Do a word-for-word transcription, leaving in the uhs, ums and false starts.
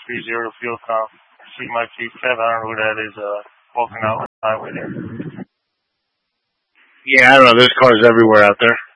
three zero fuel comp. See my feet, Kev. I don't know who that is. Uh, walking out on the highway there. Yeah, I don't know. There's cars everywhere out there.